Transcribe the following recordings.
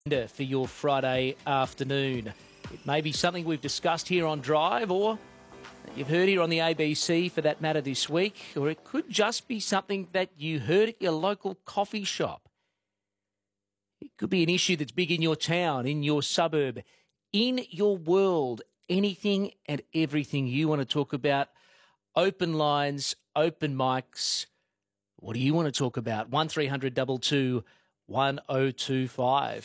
For your Friday afternoon. It may be something we've discussed here on Drive or that you've heard here on the ABC for that matter this week, or it could just be something that you heard at your local coffee shop. It could be an issue that's big in your town, in your suburb, in your world, anything and everything you want to talk about. Open lines, open mics. What do you want to talk about? 1300 22 1025.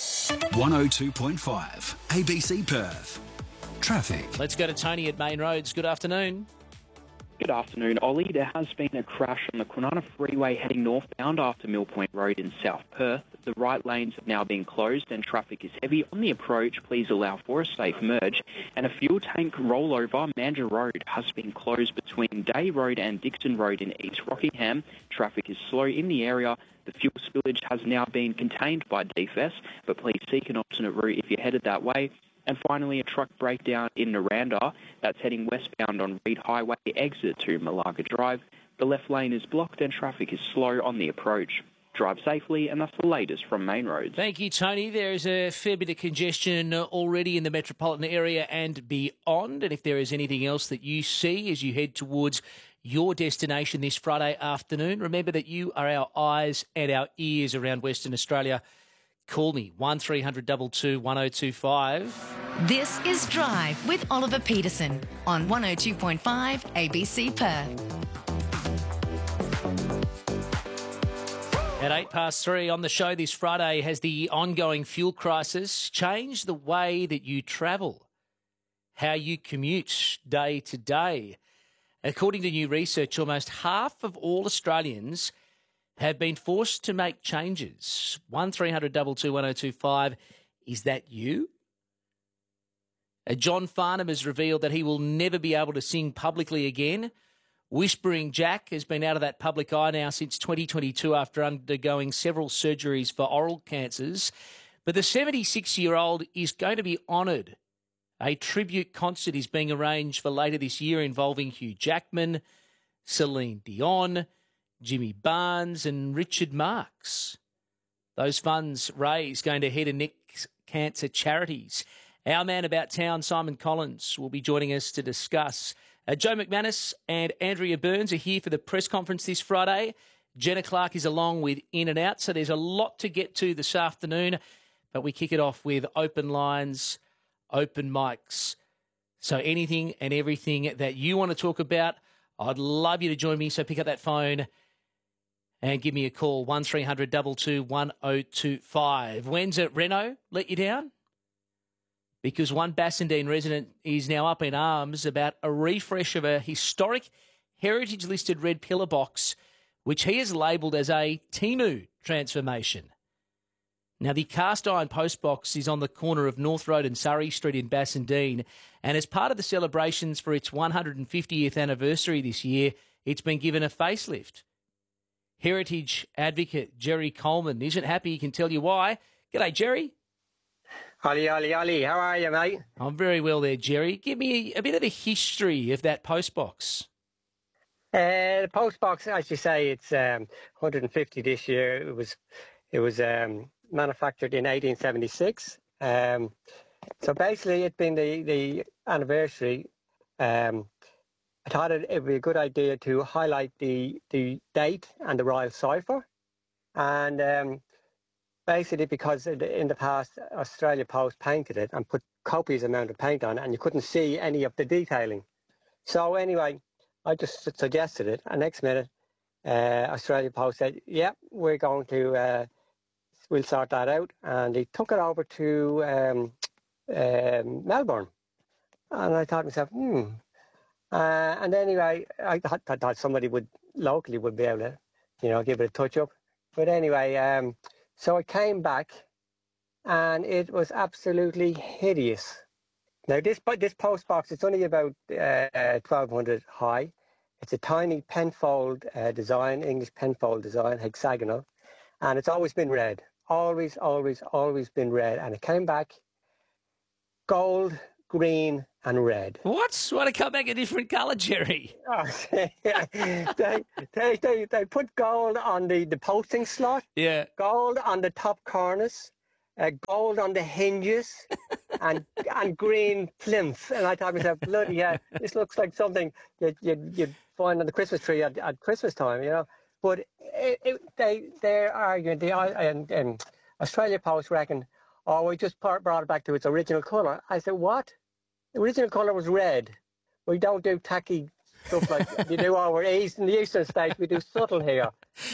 102.5 ABC Perth. Traffic. Let's go to Tony at Main Roads. Good afternoon. Good afternoon, Ollie. There has been a crash on the Kwinana Freeway heading northbound after Mill Point Road in South Perth. The right lanes have now been closed and traffic is heavy. On the approach, please allow for a safe merge. And a fuel tank rollover, Mandurah Road, has been closed between Day Road and Dixon Road in East Rockingham. Traffic is slow in the area. The fuel spillage has now been contained by DFS, but please seek an alternate route if you're headed that way. And finally, a truck breakdown in Naranda that's heading westbound on Reed Highway, exit to Malaga Drive. The left lane is blocked and traffic is slow on the approach. Drive safely, and that's the latest from Main Roads. Thank you, Tony. There is a fair bit of congestion already in the metropolitan area and beyond. And if there is anything else that you see as you head towards your destination this Friday afternoon, remember that you are our eyes and our ears around Western Australia. Call me, 1300 22 1025. This is Drive with Oliver Peterson on 102.5 ABC Perth. At 3:08 on the show this Friday, has the ongoing fuel crisis changed the way that you travel, how you commute day to day? According to new research, almost half of all Australians have been forced to make changes. 1300 22 1025. Is that you? John Farnham has revealed that he will never be able to sing publicly again. Whispering Jack has been out of that public eye now since 2022 after undergoing several surgeries for oral cancers. But the 76-year-old is going to be honoured. A tribute concert is being arranged for later this year involving Hugh Jackman, Celine Dion, Jimmy Barnes and Richard Marx. Those funds raised going to head and neck cancer charities. Our man about town, Simon Collins, will be joining us to discuss. Joe McManus and Andrea Burns are here for the press conference this Friday. Jenna Clark is along with In and Out, so there's a lot to get to this afternoon. But we kick it off with open lines, open mics. So anything and everything that you want to talk about, I'd love you to join me. So pick up that phone and give me a call, 1300 22 1025. When's it Renault let you down? Because one Bassendean resident is now up in arms about a refresh of a historic heritage-listed red pillar box, which he has labelled as a Temu transformation. Now, the cast-iron post box is on the corner of North Road and Surrey Street in Bassendean, and as part of the celebrations for its 150th anniversary this year, it's been given a facelift. Heritage advocate Jerry Coleman isn't happy. He can tell you why. G'day, Jerry. Ollie, how are you, mate? I'm very well there, Jerry. Give me a bit of the history of that postbox. The postbox, as you say, it's 150 this year. It was manufactured in 1876. So basically, it's been the anniversary. I thought it would be a good idea to highlight the date and the royal cipher, and basically, because in the past, Australia Post painted it and put copious amount of paint on it, and you couldn't see any of the detailing. So anyway, I just suggested it, and next minute, Australia Post said, "Yeah, we're going to, we'll sort that out," and they took it over to Melbourne, and I thought to myself, and anyway, I thought somebody locally would be able to, give it a touch up, but anyway. So I came back, and it was absolutely hideous. Now, this post box, it's only about 1,200 high. It's a tiny penfold design, English penfold design, hexagonal, and it's always been red. Always been red. And it came back gold, green, and red. What? Why to come back a different colour, Jerry? Oh, they put gold on the posting slot. Yeah. Gold on the top corners. gold on the hinges and green plinth. And I thought to myself, bloody hell, this looks like something that you'd find on the Christmas tree at Christmas time, you know. But they're arguing, and Australia Post reckon, oh, we just brought it back to its original colour. I said, what? The original colour was red. We don't do tacky stuff like you do over in the eastern states. We do subtle here.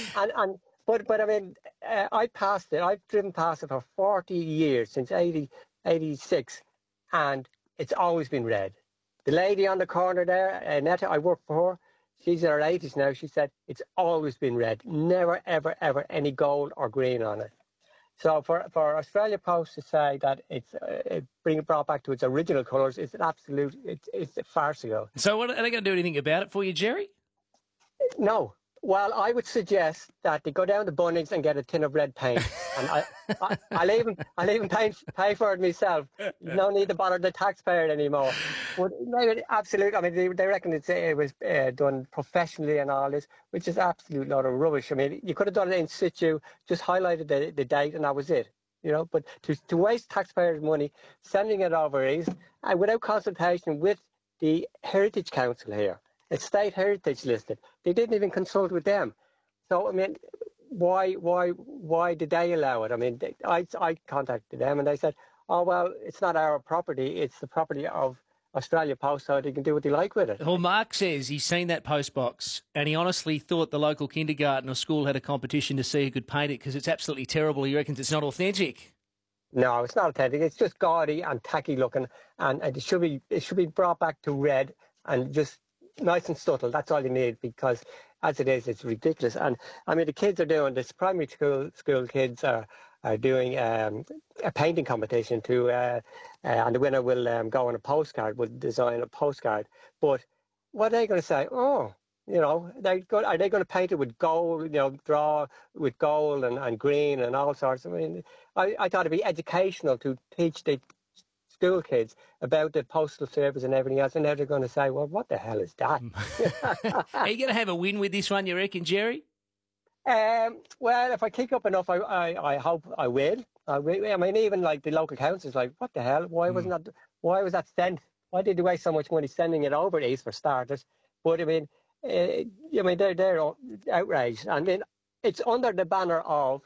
But I mean, I passed it. I've driven past it for 40 years, since 86, and it's always been red. The lady on the corner there, Netta, I work for her. She's in her 80s now. She said it's always been red. Never, ever, ever any gold or green on it. So for Australia Post to say that it's being brought back to its original colours, it's an absolute, it's farcical. So are they going to do anything about it for you, Jerry? No. Well, I would suggest that they go down to Bunnings and get a tin of red paint, and I'll even pay for it myself. No need to bother the taxpayer anymore. But absolutely, I mean, they reckon it was done professionally and all this, which is absolute lot of rubbish. I mean, you could have done it in situ, just highlighted the date, and that was it. You know, but to waste taxpayers' money sending it overseas and without consultation with the Heritage Council here. It's state heritage listed. They didn't even consult with them. So I mean, why did they allow it? I mean, I contacted them and they said, oh well, it's not our property. It's the property of Australia Post, so they can do what they like with it. Well, Mark says he's seen that post box and he honestly thought the local kindergarten or school had a competition to see who could paint it because it's absolutely terrible. He reckons it's not authentic. No, it's not authentic. It's just gaudy and tacky looking, and it should be brought back to red and just nice and subtle. That's all you need, because as it is, it's ridiculous. And I mean, the kids are doing this. Primary school kids are doing a painting competition too, and the winner will go on a postcard. Will design a postcard. But what are they going to say? Oh, you know, are they going to paint it with gold? You know, draw with gold and green and all sorts. I mean, I thought it'd be educational to teach the school kids about the postal service and everything else, and now they're going to say, well, what the hell is that? Are you going to have a win with this one, you reckon, Jerry? Well, if I kick up enough, I hope I will. I mean, even like the local council's like, what the hell? Why was that sent? Why did they waste so much money sending it over to East for starters? But I mean, they're outraged. I mean, it's under the banner of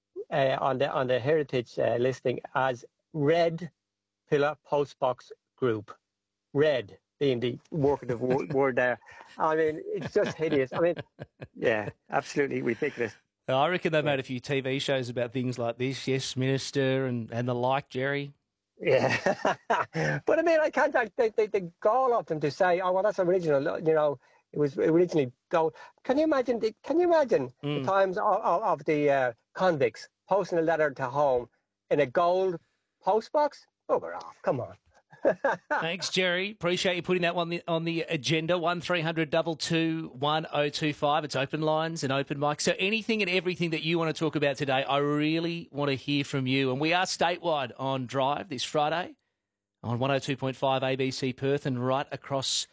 on the heritage listing as Red Pillar Postbox Group. Red being the workative word there. I mean, it's just hideous. I mean, yeah, absolutely ridiculous. I reckon they made a few TV shows about things like this. Yes, Minister and the like, Jerry. Yeah. But I mean, I can't, they gall off them to say, oh, well, that's original. You know, it was originally gold. Can you imagine the times of the convicts posting a letter to home in a gold postbox? Oh, we're off. Come on. Thanks, Jerry. Appreciate you putting that one on the agenda. 1300 22 1025. It's open lines and open mic. So anything and everything that you want to talk about today, I really want to hear from you. And we are statewide on Drive this Friday on 102.5 ABC Perth and right across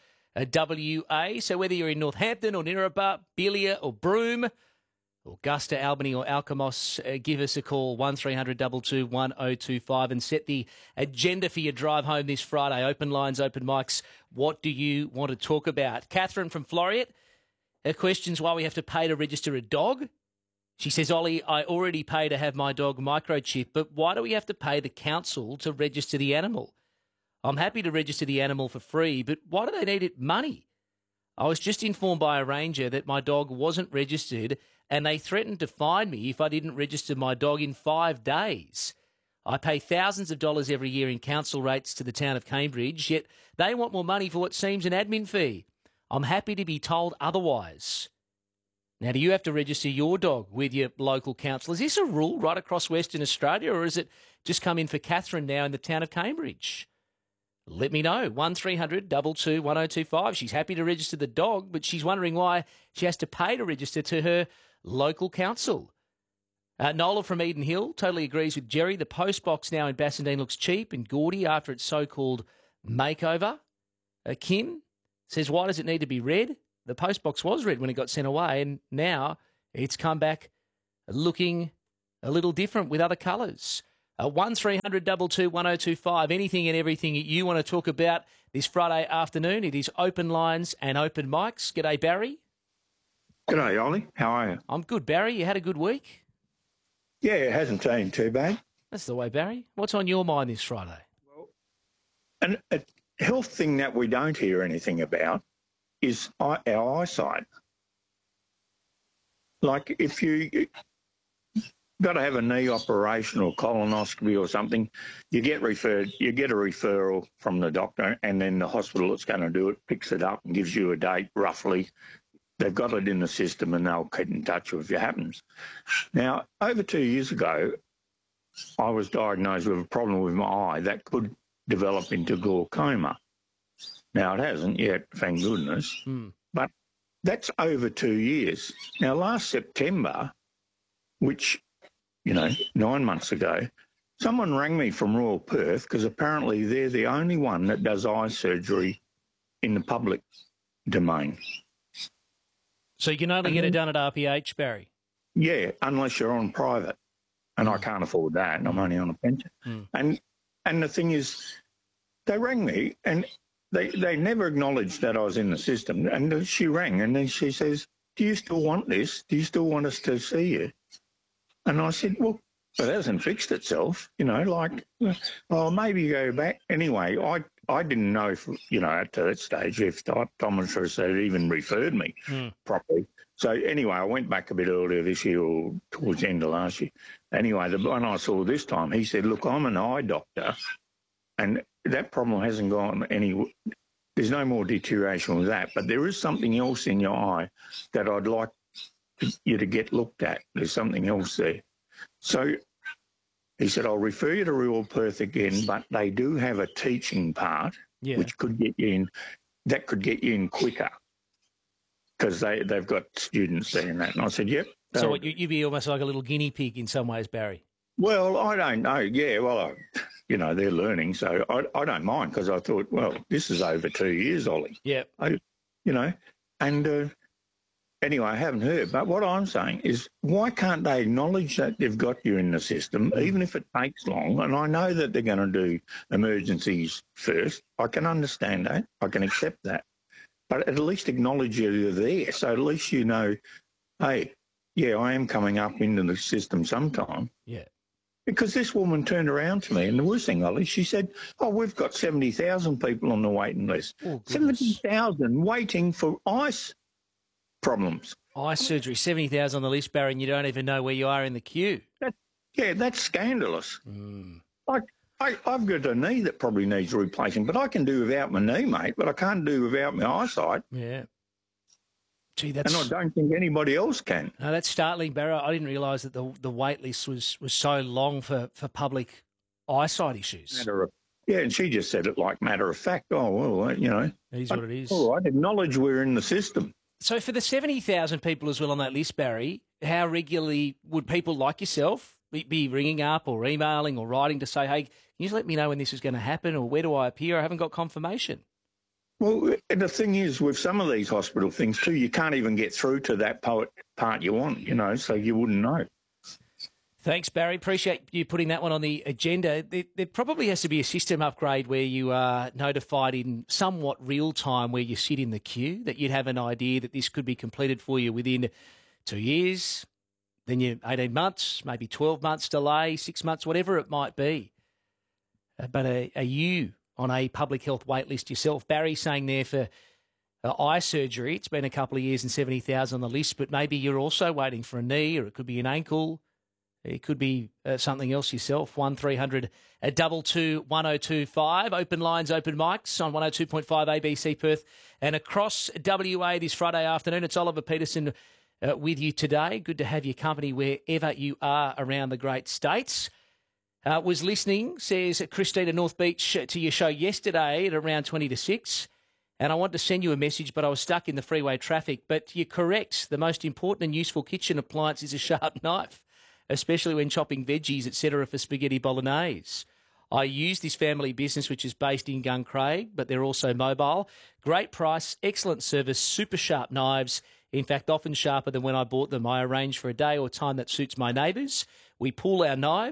WA. So whether you're in Northampton or Nirrabah, Belia or Broome, Augusta, Albany or Alkimos, give us a call, 1300 22 1025 and set the agenda for your drive home this Friday. Open lines, open mics. What do you want to talk about? Catherine from Floriat, her question's why we have to pay to register a dog. She says, Ollie, I already pay to have my dog microchipped, but why do we have to pay the council to register the animal? I'm happy to register the animal for free, but why do they need it money? I was just informed by a ranger that my dog wasn't registered and they threatened to fine me if I didn't register my dog in 5 days. I pay thousands of dollars every year in council rates to the town of Cambridge, yet they want more money for what seems an admin fee. I'm happy to be told otherwise. Now, do you have to register your dog with your local council? Is this a rule right across Western Australia, or is it just come in for Catherine now in the town of Cambridge? Let me know. 1300 22 1025. She's happy to register the dog, but she's wondering why she has to pay to register to her local council. Nola from Eden Hill totally agrees with Jerry. The postbox now in Bassendean looks cheap and gaudy after its so-called makeover. Kim says, why does it need to be red? The postbox was red when it got sent away, and now it's come back looking a little different with other colours. 1300 22 1025. Anything and everything you want to talk about this Friday afternoon. It is open lines and open mics. G'day, Barry. G'day, Ollie. How are you? I'm good, Barry. You had a good week? Yeah, it hasn't been too bad. That's the way, Barry. What's on your mind this Friday? And a health thing that we don't hear anything about is our eyesight. Like if you got to have a knee operation or colonoscopy or something, you get a referral from the doctor, and then the hospital that's going to do it picks it up and gives you a date roughly. They've got it in the system and they'll keep in touch if it happens. Now, over 2 years ago, I was diagnosed with a problem with my eye that could develop into glaucoma. Now, it hasn't yet, thank goodness, but that's over 2 years. Now, last September, which, 9 months ago, someone rang me from Royal Perth because apparently they're the only one that does eye surgery in the public domain. So you can only get it done at RPH, Barry? Yeah, unless you're on private. And I can't afford that, and I'm only on a pension. And the thing is, they rang me, and they never acknowledged that I was in the system. And she rang, and then she says, do you still want this? Do you still want us to see you? And I said, well, it hasn't fixed itself, maybe go back. Anyway, I didn't know, at that stage, if the optometrist had even referred me properly. So anyway, I went back a bit earlier this year or towards the end of last year. Anyway, the one I saw this time, he said, look, I'm an eye doctor, and that problem hasn't gone any. There's no more deterioration with that, but there is something else in your eye that I'd like you to get looked at. There's something else there. So he said, I'll refer you to Royal Perth again, but they do have a teaching part, which could get you in. That could get you in quicker because they've got students there and that. And I said, yep. So you'd be almost like a little guinea pig in some ways, Barry? Well, I don't know. Yeah, well, they're learning, so I don't mind because I thought, well, this is over 2 years, Ollie. Yeah. Anyway, I haven't heard. But what I'm saying is, why can't they acknowledge that they've got you in the system, even if it takes long? And I know that they're going to do emergencies first. I can understand that. I can accept that. But at least acknowledge you're there. So at least you know, hey, yeah, I am coming up into the system sometime. Yeah. Because this woman turned around to me, and the worst thing, Ollie, she said, we've got 70,000 people on the waiting list. 70,000 waiting for ice problems. Eye surgery, 70,000 on the list, Barry, and you don't even know where you are in the queue. That's scandalous. I've got a knee that probably needs replacing, but I can do without my knee, mate, but I can't do without my eyesight. Yeah. Gee, and I don't think anybody else can. No, that's startling, Barry. I didn't realise that the wait list was so long for public eyesight issues. And she just said it like matter of fact. Oh, well, It is what it is. All right, acknowledge we're in the system. So for the 70,000 people as well on that list, Barry, how regularly would people like yourself be ringing up or emailing or writing to say, hey, can you just let me know when this is going to happen, or where do I appear? I haven't got confirmation. Well, the thing is, with some of these hospital things too, you can't even get through to that part you want, so you wouldn't know. Thanks, Barry. Appreciate you putting that one on the agenda. There probably has to be a system upgrade where you are notified in somewhat real time where you sit in the queue, that you'd have an idea that this could be completed for you within 2 years, then you 18 months, maybe 12 months delay, 6 months, whatever it might be. But are you on a public health wait list yourself? Barry saying there for eye surgery, it's been a couple of years and 70,000 on the list, but maybe you're also waiting for a knee, or it could be an ankle. It could be something else yourself. 1300 22 1025. Open lines, open mics on 102.5 ABC Perth and across WA this Friday afternoon. It's Oliver Peterson with you today. Good to have your company wherever you are around the great states. Was listening, says Christina North Beach, to your show yesterday at around 20 to 6. And I wanted to send you a message, but I was stuck in the freeway traffic. But you're correct. The most important and useful kitchen appliance is a sharp knife, especially when chopping veggies, etc., for spaghetti bolognese. I use this family business, which is based in Guncraig, but they're also mobile. Great price, excellent service, super sharp knives. In fact, often sharper than when I bought them. I arrange for a day or time that suits my neighbours. We pool our knives.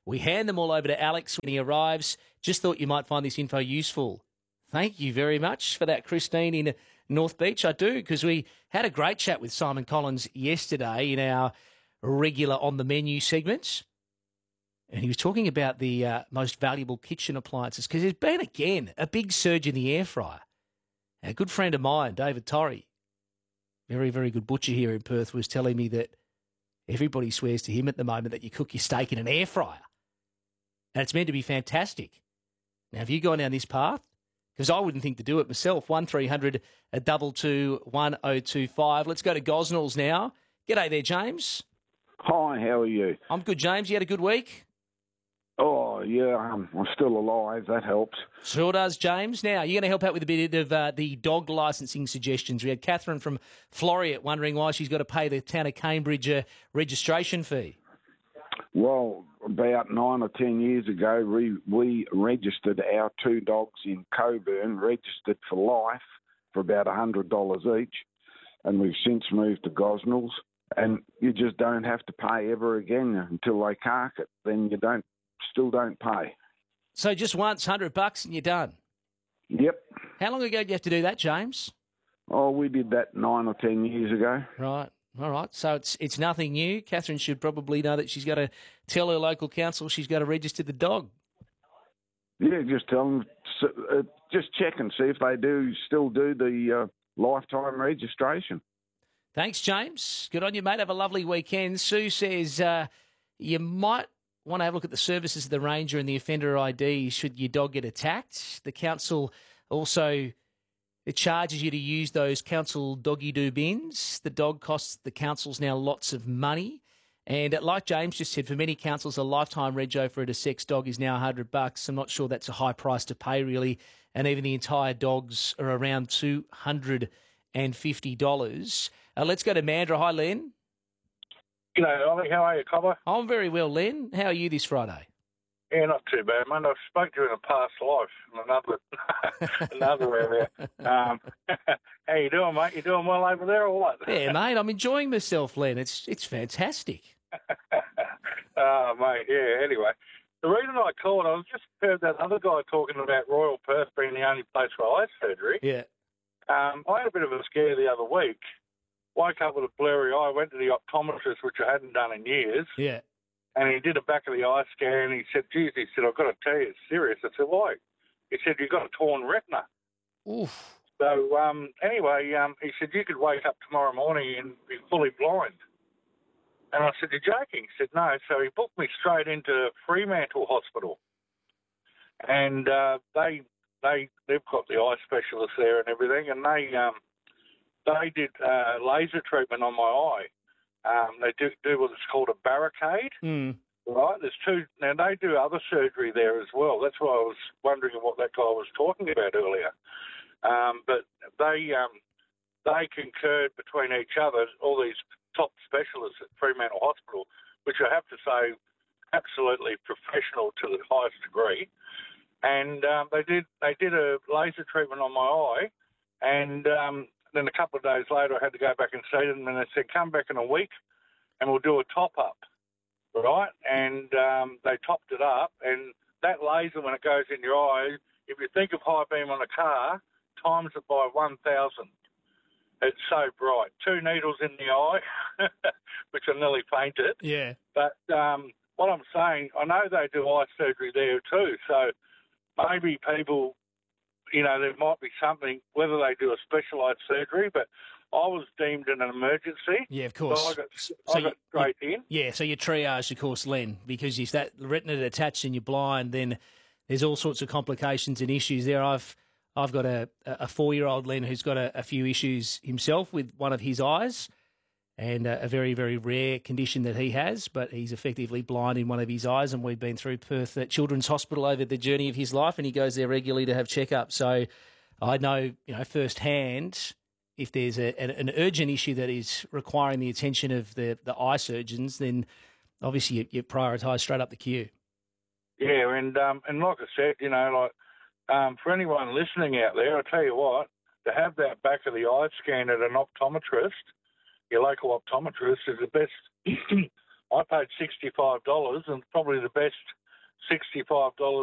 We hand them all over to Alex when he arrives. Just thought you might find this info useful. Thank you very much for that, Christine in North Beach. I do, because we had a great chat with Simon Collins yesterday in our regular On the Menu segments. And he was talking about the most valuable kitchen appliances, because there's been, again, a big surge in the air fryer. A good friend of mine, David Torrey, very, very good butcher here in Perth, was telling me that everybody swears to him at the moment that you cook your steak in an air fryer. And it's meant to be fantastic. Now, have you gone down this path? Because I wouldn't think to do it myself. 1300 222 1025. Let's go to Gosnells now. G'day there, James. Hi, how are you? I'm good, James. You had a good week? Oh, yeah, I'm still alive. That helps. Sure does, James. Now, you're going to help out with a bit of the dog licensing suggestions. We had Catherine from Floriat wondering why she's got to pay the town of Cambridge registration fee. Well, about 9 or 10 years ago, we registered our 2 dogs in Coburn, registered for life for about $100 each, and we've since moved to Gosnells, and you just don't have to pay ever again until they cark it. Then you still don't pay. So just once, $100 and you're done? Yep. How long ago did you have to do that, James? Oh, we did that 9 or 10 years ago. Right. All right, so it's nothing new. Catherine should probably know that she's got to tell her local council she's got to register the dog. Yeah, just tell them, just check and see if they still do the lifetime registration. Thanks, James. Good on you, mate. Have a lovely weekend. Sue says you might want to have a look at the services of the ranger and the offender ID should your dog get attacked. The council also... It charges you to use those council doggy-doo bins. The dog costs the councils now lots of money. And like James just said, for many councils, a lifetime rego for a sex dog is now $100. I'm not sure that's a high price to pay, really. And even the entire dogs are around $250. Let's go to Mandra. Hi, Len. G'day, Ollie. How are you, Cobber? I'm very well, Len. How are you this Friday? Yeah, not too bad, mate. I've spoke to you in a past life in another area. How you doing, mate? You doing well over there or what? Yeah, mate, I'm enjoying myself, Len. It's fantastic. Oh, mate, yeah, anyway. The reason I called, I was just heard that other guy talking about Royal Perth being the only place for eye surgery. Yeah. I had a bit of a scare the other week. Woke up with a blurry eye, went to the optometrist, which I hadn't done in years. Yeah. And he did a back of the eye scan, and he said, geez, he said, I've got to tell you, it's serious. I said, why? He said, you've got a torn retina. Oof. So, anyway, he said, you could wake up tomorrow morning and be fully blind. And I said, you're joking? He said, no. So he booked me straight into Fremantle Hospital. And they've got the eye specialists there and everything, and they did laser treatment on my eye. They do what's called a barricade, right? There's 2. Now, they do other surgery there as well. That's why I was wondering what that guy was talking about earlier. But they concurred between each other, all these top specialists at Fremantle Hospital, which I have to say, absolutely professional to the highest degree. And they did a laser treatment on my eye, and then a couple of days later, I had to go back and see them, and they said, come back in a week and we'll do a top-up, right? And they topped it up, and that laser, when it goes in your eye, if you think of high beam on a car, times it by 1,000. It's so bright. 2 needles in the eye, which I nearly fainted. Yeah. But what I'm saying, I know they do eye surgery there too, so maybe people... there might be something, whether they do a specialised surgery, but I was deemed an emergency. Yeah, of course. So I got straight in. Yeah, so you're triaged, of course, Len, because if that retina detached and you're blind, then there's all sorts of complications and issues there. I've got a 4-year-old, Len, who's got a few issues himself with one of his eyes, and a very, very rare condition that he has, but he's effectively blind in one of his eyes, and we've been through Perth at Children's Hospital over the journey of his life, and he goes there regularly to have checkups. So I know, firsthand, if there's an urgent issue that is requiring the attention of the eye surgeons, then obviously you prioritise straight up the queue. Yeah, and like I said, for anyone listening out there, I tell you what, to have that back of the eye scan at an optometrist, your local optometrist, is the best. I paid $65 and probably the best $65